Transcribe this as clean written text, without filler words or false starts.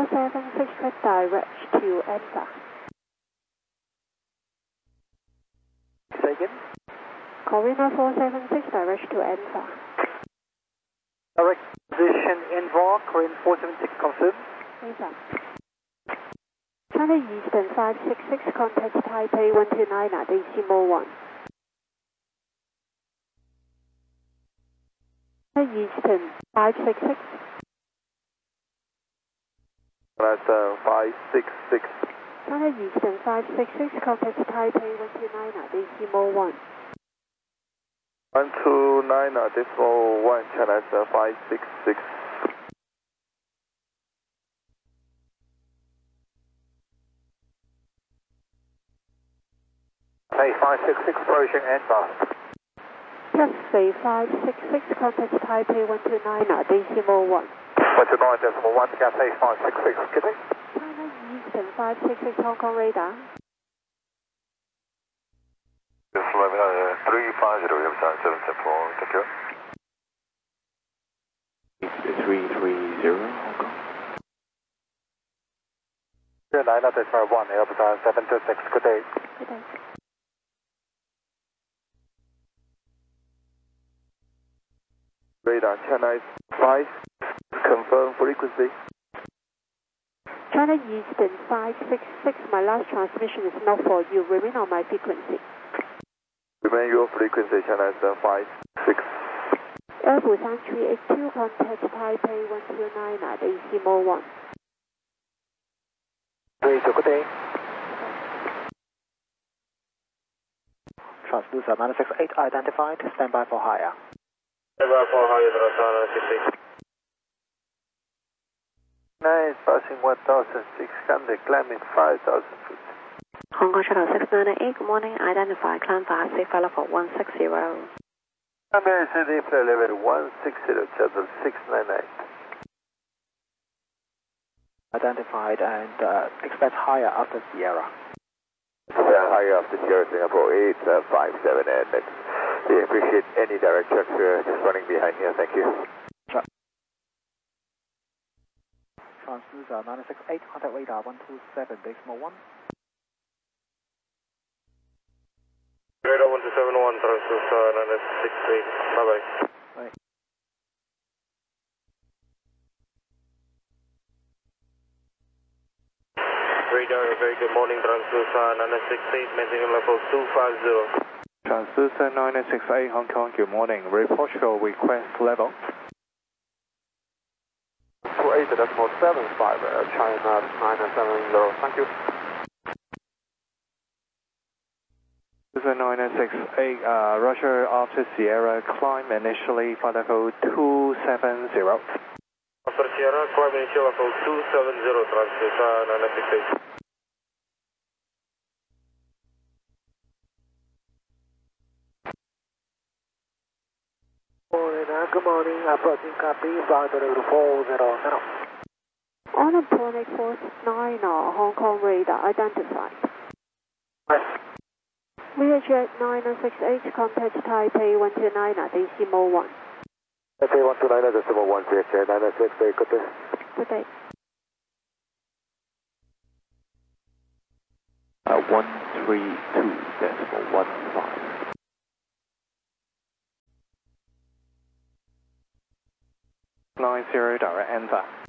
476 direct to Alpha. Say again? Corina 476 direct to Alpha. Direct position Envar, Korean 476 confirmed. Alpha. China Eastern 566, contact Taipei 129 at decimal 1. China Eastern 566. That's 566. China Eastern 566, contact Taipei 129 at decimal 1. 129 decimal 1, China 566. Hey, 566 approaching Envar. Cathay 566, contact Taipei 129 at decimal 1. 129 decimal 1, Cathay 566, good day. China Eastern 566, Hong Kong radar. Yes, let me know, 350, we have 774, thank you. 330, Hong Kong. 29 decimal 1, Airbus 726, good day. Good day. Radar, China 5, confirm frequency. China Eastern 566, my last transmission is not for you. Remain on my frequency. Remain your frequency, China 566. Airbus 382, contact Taipei 129 at decimal 1. 32, good day. Transducer 968 identified, stand by for higher. Stand by for higher, 968. Nice, passing 1,600, climbing 5,000 feet. Hong Kong Shuttle 698, good morning. Identify, climb fast, safe flight level 160. American Airplane level 160, Shuttle 698. Identified and expect higher after Sierra. Higher after Sierra Singapore 857, and we appreciate any direct transfer just running behind here, thank you. Transducer 968, contact radar 127, decimal 1. Radar 1271, transducer 968, bye-bye. Bye. Radar, very good morning, transducer 968, maintaining level 250. Transducer 968, Hong Kong, good morning. Report your request level. 28.75, China 970, thank you. Transducer 968, Roger, after Sierra, climb initially flight level 270. After Sierra, climb initial level 270, transducer 968. Good morning, approaching copy, flight level 400. On a Pony 49, Hong Kong radar identified. Learjet 968, contact Taipei 129 at decimal 1. Taipei 129 decimal 1, Learjet 968, good day. Good day. 132.15. 90 direct, Envar.